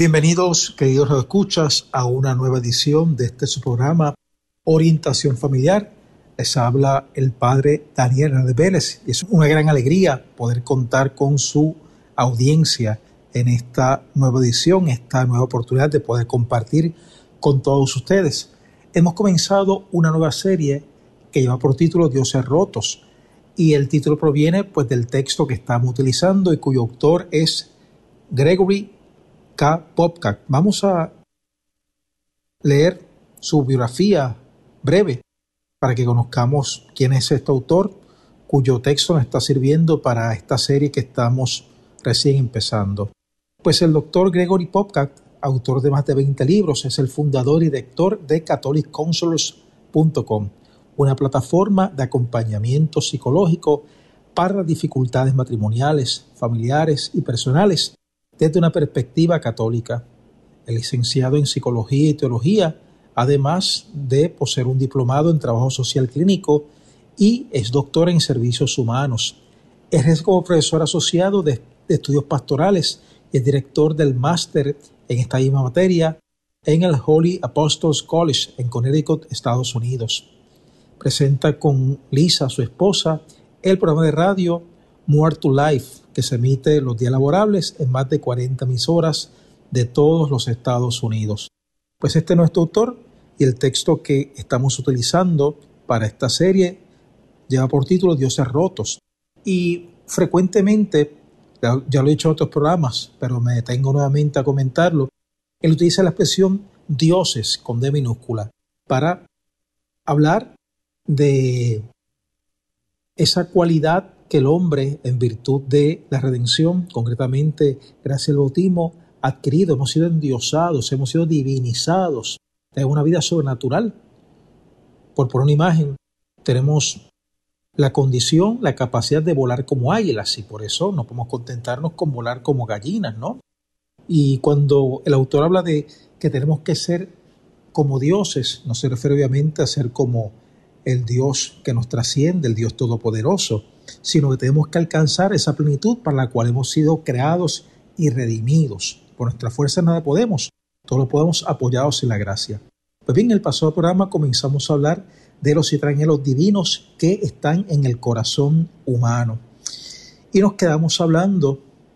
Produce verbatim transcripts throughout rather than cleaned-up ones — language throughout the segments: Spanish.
Bienvenidos, queridos radioescuchas, a una nueva edición de este su programa Orientación Familiar. Les habla el padre Daniel Hernández Vélez y es una gran alegría poder contar con su audiencia en esta nueva edición, esta nueva oportunidad de poder compartir con todos ustedes. Hemos comenzado una nueva serie que lleva por título Dioses Rotos y el título proviene pues del texto que estamos utilizando y cuyo autor es Gregory K. Popcak. Vamos a leer su biografía breve para que conozcamos quién es este autor, cuyo texto nos está sirviendo para esta serie que estamos recién empezando. Pues el doctor Gregory Popcak, autor de más de veinte libros, es el fundador y director de catholic counselors punto com, una plataforma de acompañamiento psicológico para las dificultades matrimoniales, familiares y personales desde una perspectiva católica. El licenciado en Psicología y Teología, además de poseer un diplomado en Trabajo Social Clínico y es doctor en Servicios Humanos. Es como profesor asociado de, de Estudios Pastorales y es director del máster en esta misma materia en el Holy Apostles College en Connecticut, Estados Unidos. Presenta con Lisa, su esposa, el programa de radio More to Life, que se emite los días laborables en más de cuarenta emisoras de todos los Estados Unidos. Pues este es nuestro autor y el texto que estamos utilizando para esta serie lleva por título Dioses Rotos. Y frecuentemente, ya lo he dicho en otros programas, pero me detengo nuevamente a comentarlo, él utiliza la expresión dioses con D minúscula para hablar de esa cualidad que el hombre, en virtud de la redención, concretamente gracias al bautismo, ha adquirido. Hemos sido endiosados, hemos sido divinizados de una vida sobrenatural. Por poner una imagen, tenemos la condición, la capacidad de volar como águilas y por eso no podemos contentarnos con volar como gallinas, ¿no? Y cuando el autor habla de que tenemos que ser como dioses, no se refiere obviamente a ser como el Dios que nos trasciende, el Dios todopoderoso, sino que tenemos que alcanzar esa plenitud para la cual hemos sido creados y redimidos. Por nuestra fuerza nada podemos, todo lo podemos apoyados en la gracia. Pues bien, en el pasado programa comenzamos a hablar de los siete anhelos divinos que están en el corazón humano. Y nos quedamos hablando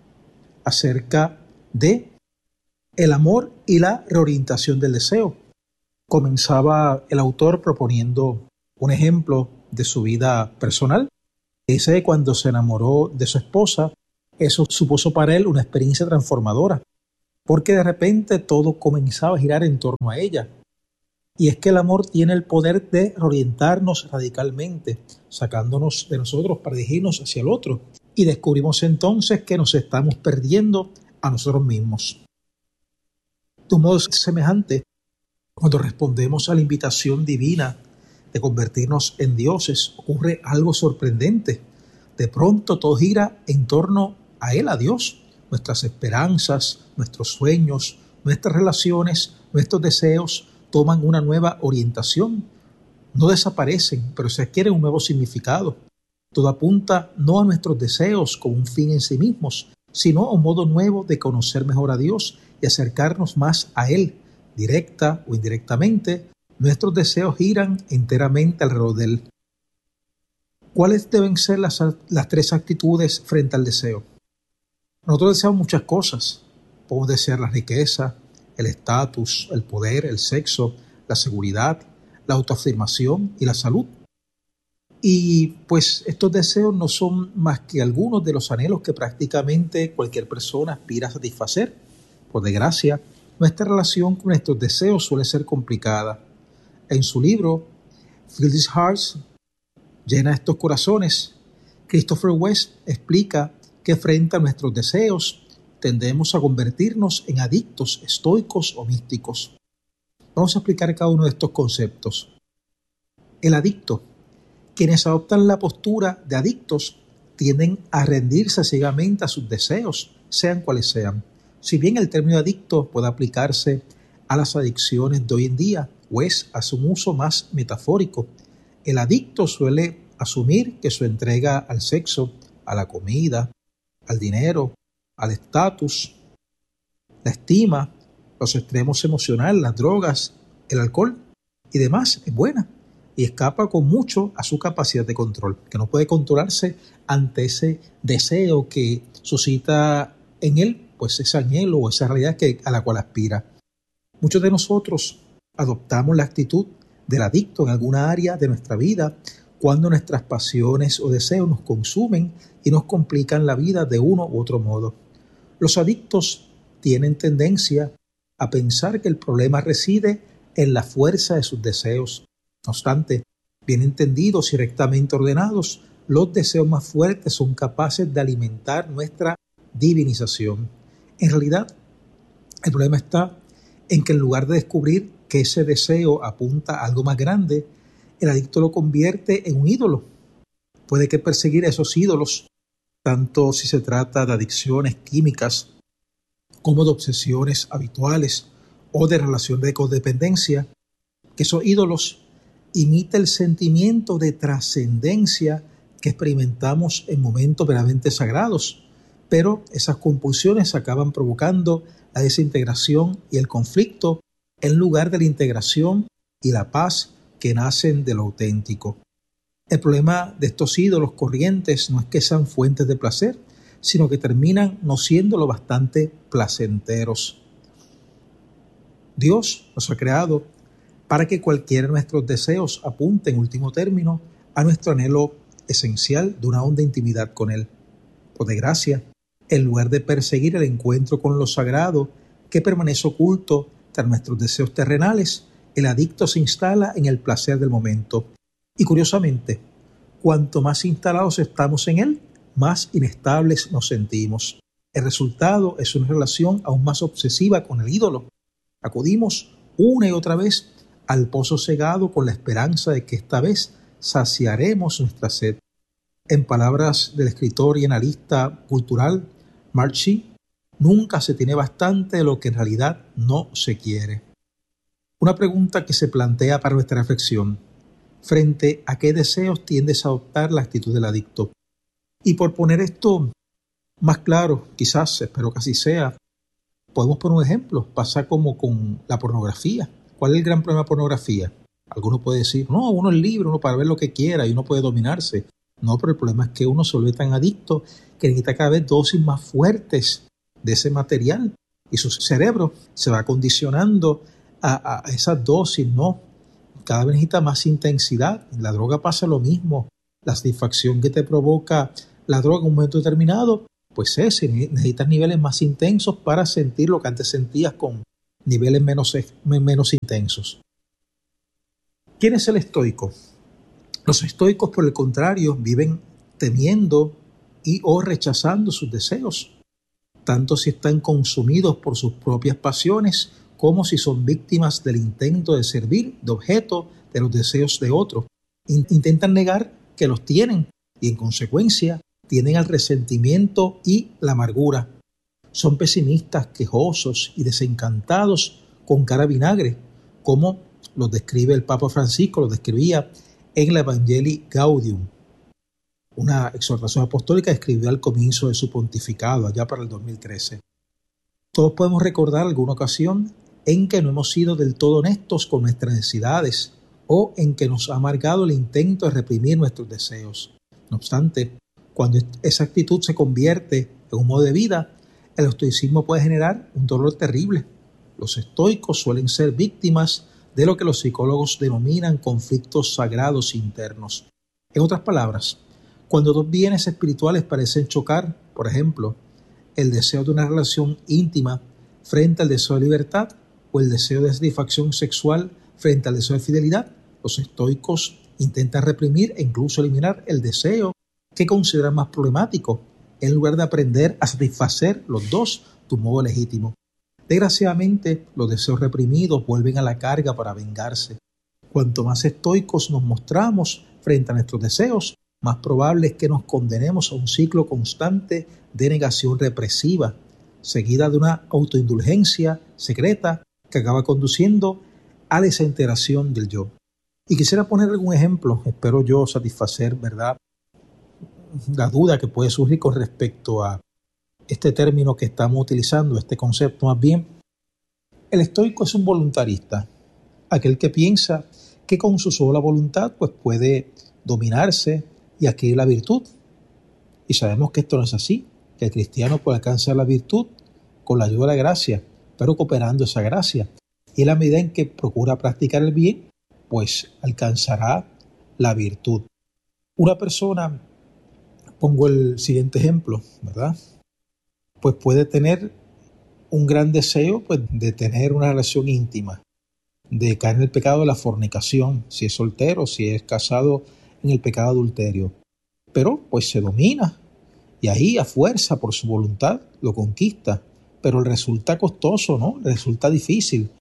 acerca de el amor y la reorientación del deseo. Comenzaba el autor proponiendo un ejemplo de su vida personal. Dice que cuando se enamoró de su esposa, eso supuso para él una experiencia transformadora, porque de repente todo comenzaba a girar en torno a ella. Y es que el amor tiene el poder de reorientarnos radicalmente, sacándonos de nosotros para dirigirnos hacia el otro. Y descubrimos entonces que nos estamos perdiendo a nosotros mismos. De un modo semejante, cuando respondemos a la invitación divina de convertirnos en dioses, ocurre algo sorprendente. De pronto todo gira en torno a Él, a Dios. Nuestras esperanzas, nuestros sueños, nuestras relaciones, nuestros deseos toman una nueva orientación. No desaparecen, pero se adquiere un nuevo significado. Todo apunta no a nuestros deseos como un fin en sí mismos, sino a un modo nuevo de conocer mejor a Dios y acercarnos más a Él, directa o indirectamente. Nuestros deseos giran enteramente alrededor de Él. ¿Cuáles deben ser las, las tres actitudes frente al deseo? Nosotros deseamos muchas cosas. Podemos desear la riqueza, el estatus, el poder, el sexo, la seguridad, la autoafirmación y la salud. Y pues estos deseos no son más que algunos de los anhelos que prácticamente cualquier persona aspira a satisfacer. Por desgracia, nuestra relación con estos deseos suele ser complicada. En su libro, Fill These Hearts, llena estos corazones, Christopher West explica que frente a nuestros deseos tendemos a convertirnos en adictos estoicos o místicos. Vamos a explicar cada uno de estos conceptos. El adicto. Quienes adoptan la postura de adictos tienden a rendirse ciegamente a sus deseos, sean cuales sean. Si bien el término adicto puede aplicarse a las adicciones de hoy en día, West hace un uso más metafórico. El adicto suele asumir que su entrega al sexo, a la comida, al dinero, al estatus La estima, los extremos emocionales, las drogas, el alcohol y demás es buena y escapa con mucho a su capacidad de control, que no puede controlarse ante ese deseo que suscita en él pues ese anhelo o esa realidad que, a la cual aspira. Muchos de nosotros adoptamos la actitud del adicto en alguna área de nuestra vida cuando nuestras pasiones o deseos nos consumen y nos complican la vida de uno u otro modo. Los adictos tienen tendencia a pensar que el problema reside en la fuerza de sus deseos. No obstante, bien entendidos y rectamente ordenados, los deseos más fuertes son capaces de alimentar nuestra divinización. En realidad, el problema está en que en lugar de descubrir que ese deseo apunta a algo más grande, el adicto lo convierte en un ídolo. Puede que perseguir esos ídolos, tanto si se trata de adicciones químicas como de obsesiones habituales o de relación de codependencia, que esos ídolos imita el sentimiento de trascendencia que experimentamos en momentos verdaderamente sagrados, pero esas compulsiones acaban provocando la desintegración y el conflicto en lugar de la integración y la paz que nacen de lo auténtico. El problema de estos ídolos corrientes no es que sean fuentes de placer, sino que terminan no siendo lo bastante placenteros. Dios nos ha creado para que cualquiera de nuestros deseos apunte en último término a nuestro anhelo esencial de una honda intimidad con Él. Por desgracia, en lugar de perseguir el encuentro con lo sagrado que permanece oculto tras nuestros deseos terrenales, el adicto se instala en el placer del momento. Y curiosamente, cuanto más instalados estamos en él, más inestables nos sentimos. El resultado es una relación aún más obsesiva con el ídolo. Acudimos una y otra vez al pozo cegado con la esperanza de que esta vez saciaremos nuestra sed. En palabras del escritor y analista cultural Mark Shee, nunca se tiene bastante de lo que en realidad no se quiere. Una pregunta que se plantea para nuestra reflexión: ¿frente a qué deseos tiendes a adoptar la actitud del adicto? Y por poner esto más claro, quizás, espero que así sea, podemos poner un ejemplo. Pasa como con la pornografía. ¿Cuál es el gran problema de la pornografía? Alguno puede decir, no, uno es libre, uno para ver lo que quiera y uno puede dominarse. No, pero el problema es que uno se vuelve tan adicto que necesita cada vez dosis más fuertes de ese material y su cerebro se va condicionando a, a esas dosis, ¿no? Cada vez necesita más intensidad. En la droga pasa lo mismo. La satisfacción que te provoca la droga en un momento determinado, pues es, necesitas niveles más intensos para sentir lo que antes sentías con niveles menos, menos intensos. ¿Quién es el estoico? Los estoicos, por el contrario, viven temiendo y o rechazando sus deseos, tanto si están consumidos por sus propias pasiones como si son víctimas del intento de servir de objeto de los deseos de otros. Intentan negar que los tienen y en consecuencia tienden al resentimiento y la amargura. Son pesimistas, quejosos y desencantados con cara a vinagre, como los describe el Papa Francisco, los describía en la Evangelii Gaudium, una exhortación apostólica que escribió al comienzo de su pontificado, allá para el dos mil trece. Todos podemos recordar alguna ocasión en que no hemos sido del todo honestos con nuestras necesidades o en que nos ha amargado el intento de reprimir nuestros deseos. No obstante, cuando esa actitud se convierte en un modo de vida, el estoicismo puede generar un dolor terrible. Los estoicos suelen ser víctimas de lo que los psicólogos denominan conflictos sagrados internos. En otras palabras, cuando dos bienes espirituales parecen chocar, por ejemplo, el deseo de una relación íntima frente al deseo de libertad o el deseo de satisfacción sexual frente al deseo de fidelidad, los estoicos intentan reprimir e incluso eliminar el deseo que consideran más problemático, en lugar de aprender a satisfacer los dos de un modo legítimo. Desgraciadamente, los deseos reprimidos vuelven a la carga para vengarse. Cuanto más estoicos nos mostramos frente a nuestros deseos, más probable es que nos condenemos a un ciclo constante de negación represiva, seguida de una autoindulgencia secreta que acaba conduciendo a la desintegración del yo. Y quisiera poner algún ejemplo, espero yo satisfacer, ¿verdad?, la duda que puede surgir con respecto a este término que estamos utilizando, este concepto más bien, el estoico es un voluntarista, aquel que piensa que con su sola voluntad pues puede dominarse y adquirir la virtud. Y sabemos que esto no es así, que el cristiano puede alcanzar la virtud con la ayuda de la gracia, pero cooperando esa gracia. Y en la medida en que procura practicar el bien, pues alcanzará la virtud. Una persona, pongo el siguiente ejemplo, ¿verdad? Pues puede tener un gran deseo pues, de tener una relación íntima, de caer en el pecado de la fornicación, si es soltero, si es casado, en el pecado adulterio. Pero pues se domina y ahí a fuerza, por su voluntad, lo conquista. Pero resulta costoso, ¿no? Resulta difícil.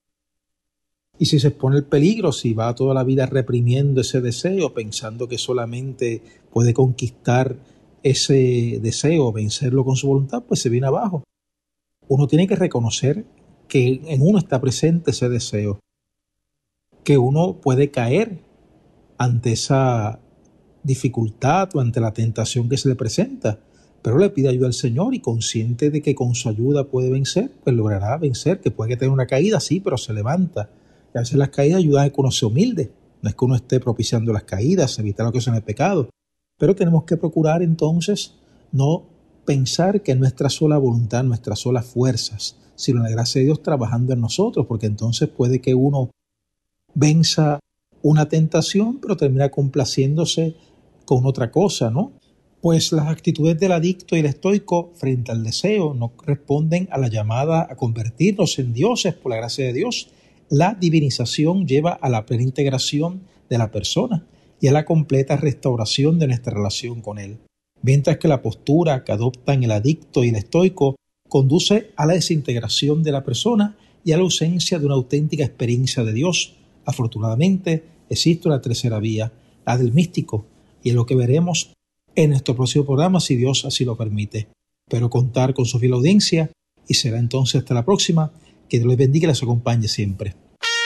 Y si se expone el peligro, si va toda la vida reprimiendo ese deseo, pensando que solamente puede conquistar ese deseo, vencerlo con su voluntad, pues se viene abajo. Uno tiene que reconocer que en uno está presente ese deseo, que uno puede caer ante esa dificultad o ante la tentación que se le presenta, pero le pide ayuda al Señor y consciente de que con su ayuda puede vencer, pues logrará vencer, que puede tener una caída, sí, pero se levanta. Y a veces las caídas ayudan a que uno sea humilde, no es que uno esté propiciando las caídas, evitar lo que son el pecado, pero tenemos que procurar entonces no pensar que es nuestra sola voluntad, nuestras solas fuerzas, sino la gracia de Dios trabajando en nosotros, porque entonces puede que uno venza una tentación, pero termina complaciéndose con otra cosa, ¿no? Pues las actitudes del adicto y el estoico frente al deseo no responden a la llamada a convertirnos en dioses por la gracia de Dios. La divinización lleva a la plena integración de la persona y a la completa restauración de nuestra relación con Él. Mientras que la postura que adoptan el adicto y el estoico conduce a la desintegración de la persona y a la ausencia de una auténtica experiencia de Dios. Afortunadamente existe una tercera vía, la del místico, y es lo que veremos en nuestro próximo programa, si Dios así lo permite. Espero contar con su fiel audiencia y será entonces hasta la próxima. Que Dios les bendiga y les acompañe siempre.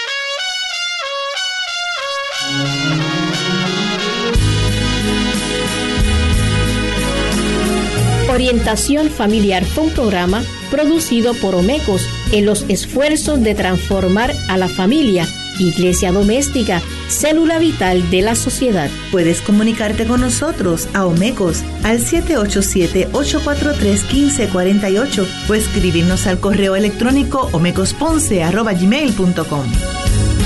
Orientación Familiar fue un programa producido por Omecos en los esfuerzos de transformar a la familia, iglesia doméstica, célula vital de la sociedad. Puedes comunicarte con nosotros a Omecos al siete ocho siete, ocho cuatro tres, uno cinco cuatro ocho o escribirnos al correo electrónico omecosponce arroba gmail punto com.